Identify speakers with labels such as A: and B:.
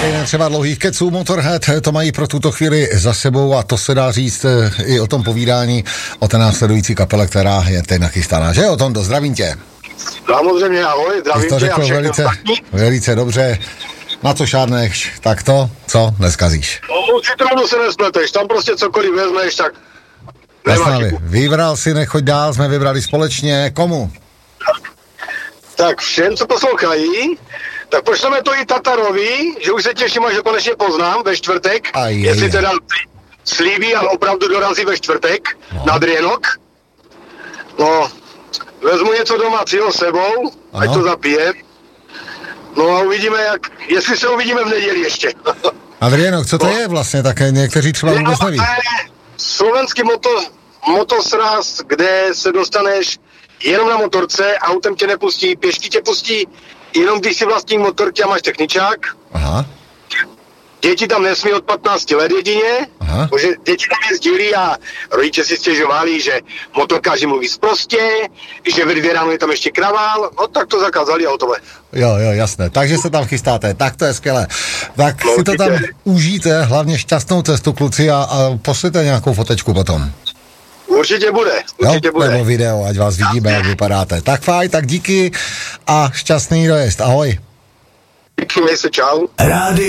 A: Třeba dlouhých keců Motorhead to mají pro tuto chvíli za sebou a to se dá říct i o tom povídání o té následující kapele, která je teď nachystaná. Že jo, Tondo, zdravím tě.
B: Samozřejmě, ahoj, zdravím tě a všechno
A: velice dobře. Na co šádneš, tak to, co, neskazíš.
B: U citronu se nespleteš, tam prostě cokoliv vezmeš, tak nemáš.
A: Vybral si, nechoď dál, jsme vybrali společně, komu?
B: Tak všem, co poslouchají, tak pošleme to i Tatarovi, že už se těším, že konečně poznám ve čtvrtek, jestli teda slíbí a opravdu dorazí ve čtvrtek na Drienok. No, vezmu něco doma, přijel sebou, ať to zapije. No a uvidíme, jestli se uvidíme v neděli ještě.
A: Adrienok, co to je vlastně také? Někteří třeba vůbec neví.
B: To je slovenský motosraz, kde se dostaneš jenom na motorce, autem tě nepustí, pěšky tě pustí, jenom když si vlastní motorky a máš techničák.
A: Aha.
B: Děti tam nesmí od 15 let jedině, protože děti tam jezdili a rodiče si stěžovali, že motorkáři mluví sprostě, že ve 2 ráno je tam ještě kravál, no tak to zakázali a hotové.
A: Jo, jasné, takže se tam chystáte, tak to je skvělé. Tak no, si to tam užijte, hlavně šťastnou cestu, kluci, a pošlete nějakou fotečku potom.
B: Určitě bude.
A: Nebo video, ať vás vidíme, jak vypadáte. Tak fajn, tak díky a šťastný dojezd, ahoj.
B: Díky, měj se, čau.
C: Rádio